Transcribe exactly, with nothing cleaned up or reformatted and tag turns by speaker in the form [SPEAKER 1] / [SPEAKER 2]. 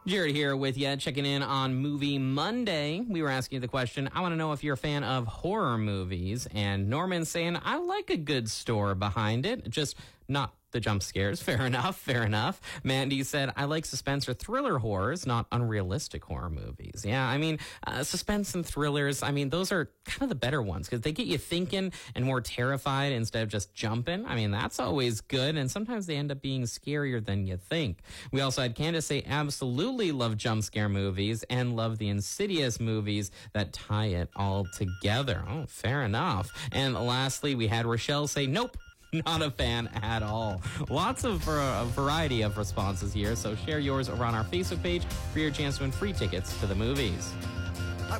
[SPEAKER 1] Jared here with you, checking in on Movie Monday. We were asking you the question, I want to know if you're a fan of horror movies. And Norman saying, I like a good story behind it, just not the jump scares. Fair enough, fair enough. Mandy said, I like suspense or thriller horrors, not unrealistic horror movies. Yeah, I mean, uh, suspense and thrillers, I mean, those are kind of the better ones because they get you thinking and more terrified instead of just jumping. I mean, that's always good, and sometimes they end up being scarier than you think. We also had Candace say, absolutely love jump scare movies and love the Insidious movies that tie it all together. Oh, fair enough. And lastly, we had Rochelle say, nope. Not a fan at all. Lots of uh, a variety of responses here, so share yours over on our Facebook page for your chance to win free tickets to the movies.